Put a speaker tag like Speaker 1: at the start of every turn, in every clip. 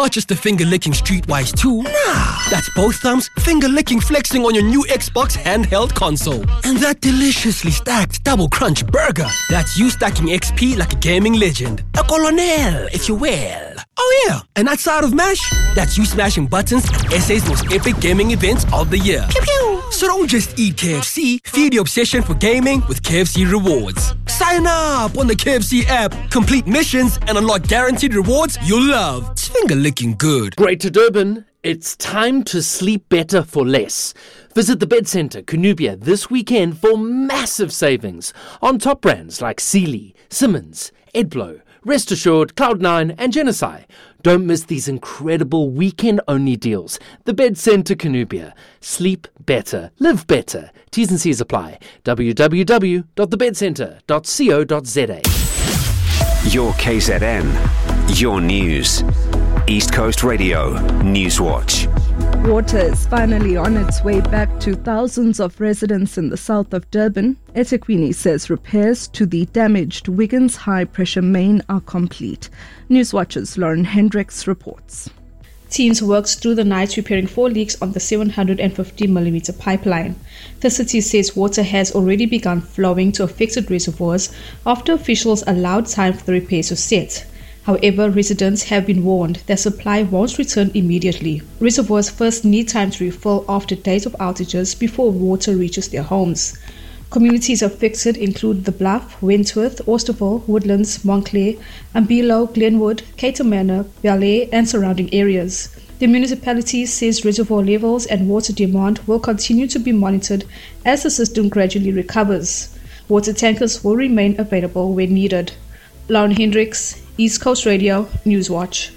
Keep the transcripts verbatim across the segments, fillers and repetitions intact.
Speaker 1: Not just the finger-licking streetwise too. Nah, that's both thumbs finger-licking flexing on your new Xbox handheld console. And that deliciously stacked double crunch burger. That's you stacking X P like a gaming legend. A colonel, if you will. Oh yeah, and that side of MASH, that's you smashing buttons at S A's most epic gaming events of the year. Pew pew. So don't just eat K F C, feed your obsession for gaming with K F C Rewards. Sign up on the K F C app, complete missions, and unlock guaranteed rewards you'll love. It's finger-licking good.
Speaker 2: Greater Durban, it's time to sleep better for less. Visit the Bed Centre, Kunubia, this weekend for massive savings on top brands like Sealy, Simmons, Edblow, Rest Assured, Cloud nine and Genesai. Don't miss these incredible weekend-only deals. The Bed Centre, Kunubia. Sleep better. Live better. T's and C's apply. w w w dot the bed centre dot co dot z a.
Speaker 3: Your K Z N. Your news. East Coast Radio. Newswatch.
Speaker 4: Water is finally on its way back to thousands of residents in the south of Durban. eThekwini says repairs to the damaged Wiggins high-pressure main are complete. Newswatch's Lauren Hendricks reports.
Speaker 5: Teams worked through the night repairing four leaks on the seven hundred fifty millimeter pipeline. The city says water has already begun flowing to affected reservoirs after officials allowed time for the repairs to set. However, residents have been warned that supply won't return immediately. Reservoirs first need time to refill after days of outages before water reaches their homes. Communities affected include The Bluff, Wentworth, Oosterville, Woodlands, Montclair, Ambilo, Glenwood, Cato Manor, Ballet, and surrounding areas. The municipality says reservoir levels and water demand will continue to be monitored as the system gradually recovers. Water tankers will remain available when needed. Lauren Hendricks, East Coast Radio, Newswatch.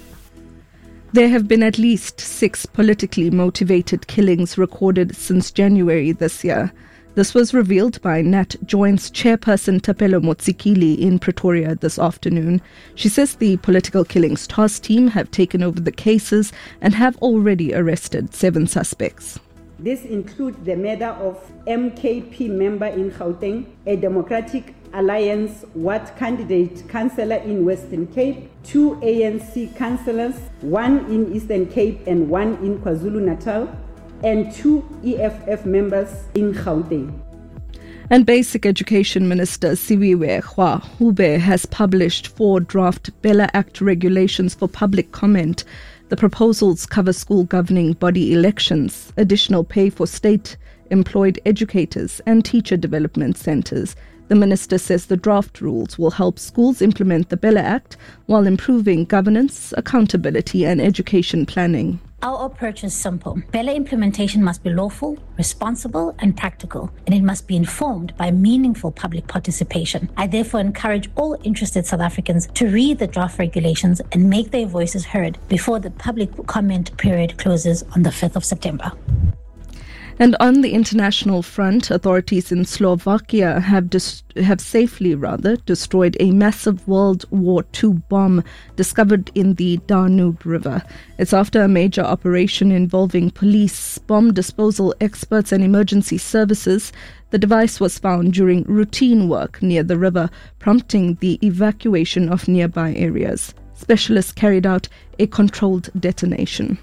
Speaker 4: There have been at least six politically motivated killings recorded since January this year. This was revealed by Nat Joint's chairperson Tapelo Motsikili in Pretoria this afternoon. She says the political killings task team have taken over the cases and have already arrested seven suspects.
Speaker 6: This includes the murder of M K P member in Gauteng, a Democratic Alliance Ward candidate councillor in Western Cape, two A N C councillors, one in Eastern Cape and one in KwaZulu-Natal, and two E F F members in Gauteng.
Speaker 4: And Basic Education Minister Siviwe Hube has published four draft Bella Act regulations for public comment. The proposals cover school governing body elections, additional pay for state-employed educators and teacher development centres. The minister says the draft rules will help schools implement the Bella Act while improving governance, accountability and education planning.
Speaker 7: Our approach is simple. Bella implementation must be lawful, responsible and practical, and it must be informed by meaningful public participation. I therefore encourage all interested South Africans to read the draft regulations and make their voices heard before the public comment period closes on the fifth of September.
Speaker 4: And on the international front, authorities in Slovakia have dis- have safely rather destroyed a massive World War Two bomb discovered in the Danube River. It's after a major operation involving police, bomb disposal experts and emergency services. The device was found during routine work near the river, prompting the evacuation of nearby areas. Specialists carried out a controlled detonation.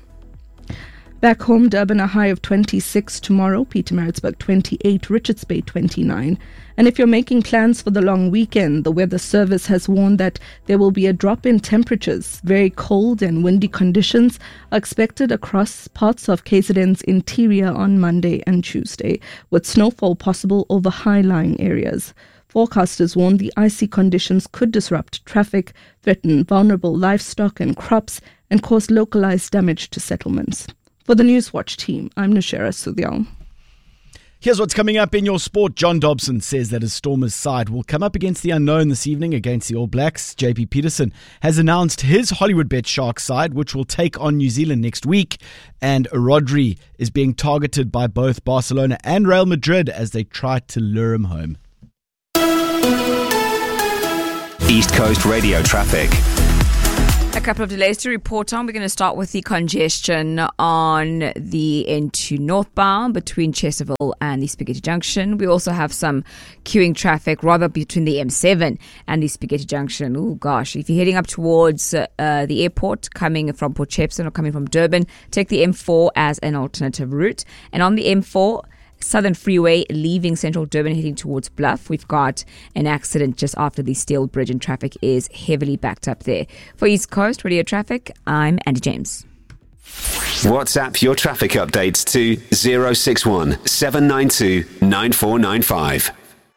Speaker 4: Back home, Durban a high of twenty-six tomorrow, Pietermaritzburg twenty-eight, Richards Bay twenty-nine. And if you're making plans for the long weekend, the Weather Service has warned that there will be a drop in temperatures. Very cold and windy conditions are expected across parts of K Z N's interior on Monday and Tuesday, with snowfall possible over high-lying areas. Forecasters warn the icy conditions could disrupt traffic, threaten vulnerable livestock and crops, and cause localized damage to settlements. For the Newswatch team, I'm Nashera Sudhyal.
Speaker 8: Here's what's coming up in your sport. John Dobson says that his Stormers side will come up against the unknown this evening against the All Blacks. J P Peterson has announced his Hollywood Bet Sharks side, which will take on New Zealand next week. And Rodri is being targeted by both Barcelona and Real Madrid as they try to lure him home.
Speaker 3: East Coast Radio traffic.
Speaker 9: A couple of delays to report on. We're going to start with the congestion on the N two northbound between Chesterville and the Spaghetti Junction. We also have some queuing traffic rather between the M seven and the Spaghetti Junction. Oh gosh, if you're heading up towards uh, the airport, coming from Port Shepstone or coming from Durban, take the M four as an alternative route. And on the M four, Southern Freeway leaving Central Durban heading towards Bluff, we've got an accident just after the Steel Bridge and traffic is heavily backed up there. For East Coast Radio Traffic, I'm Andy James.
Speaker 3: WhatsApp your traffic updates to zero six one seven nine two nine four nine five.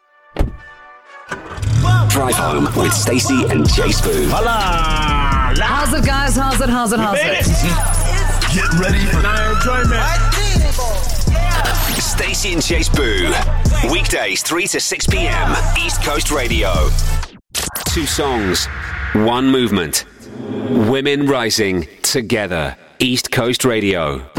Speaker 3: Drive home with Stacey and Chase Boo.
Speaker 10: How's it, guys? How's it? How's it? How's it?
Speaker 11: Get ready for night enjoyment.
Speaker 3: Stacey and Chase Boo. Weekdays three to six p.m. East Coast Radio. Two songs, one movement. Women rising together. East Coast Radio.